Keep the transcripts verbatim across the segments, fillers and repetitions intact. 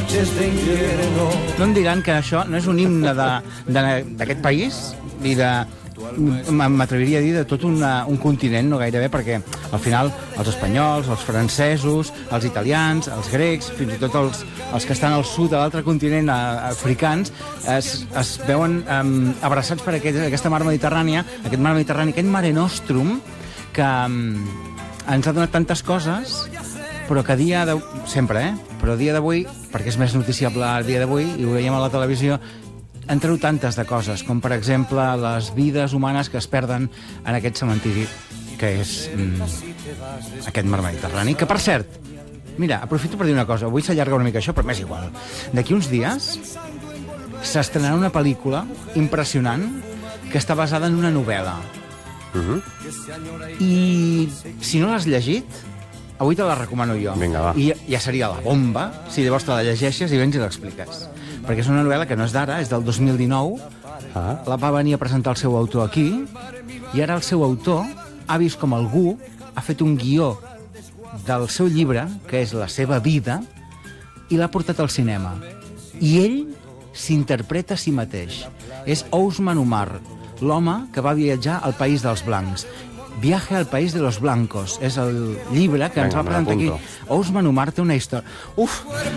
noches de invierno. No em diran que això no és un himne d'aquest país i de... m'atreviria a dir de tot una, un continent, no gairebé, perquè al final els espanyols, els francesos, els italians, els grecs, fins i tot els, els que estan al sud de l'altre continent, a, africans, es, es veuen um, abraçats per aquest, aquesta mar Mediterrània, aquest mar Mediterrani, aquest Mare Nostrum, que um, ens ha donat tantes coses, però que dia de... sempre, eh? Però dia d'avui, perquè és més noticiable el dia d'avui, i ho veiem a la televisió, en treu tantes de coses, com per exemple les vides humanes que es perden en aquest cementiri, que és mm, aquest mar Mediterrani, que per cert, mira, aprofito per dir una cosa, avui s'allarga una mica això, però m'és igual. D'aquí uns dies s'estrenarà una pel·lícula impressionant que està basada en una novel·la. Uh-huh. I si no l'has llegit, avui te la recomano jo. Vinga, va. I ja seria la bomba si llavors te la llegeixes i vens i l'expliques. Perquè és una novel·la que no és d'ara, és del dos mil dinou. Ah. La va venir a presentar el seu autor aquí, i ara el seu autor ha vist com algú ha fet un guió del seu llibre, que és la seva vida, i l'ha portat al cinema. I ell s'interpreta a si mateix. És Ousmane Umar, l'home que va viatjar al País dels Blancs. Viaje al País de los Blancos. És el llibre que ens Venga, va presentar aquí. Ousmane Umar té una història... Uf!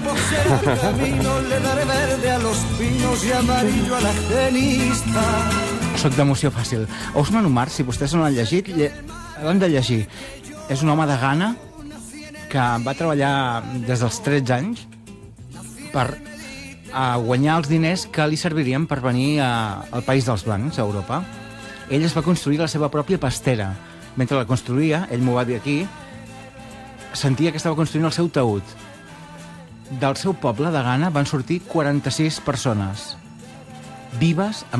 Soc d'emoció fàcil. Ousmane Umar, si vostès no l'han llegit, l'han de llegir. És un home de Ghana que va treballar des dels tretze anys per a guanyar els diners que li servirien per venir a, al País dels Blancs, a Europa. Ell es va construir la seva pròpia pastera. Mentre la construïa, ell m'ho va dir aquí, sentia que estava construint el seu taüt. Del seu poble de Ghana van sortir quaranta-sis persones vives, amb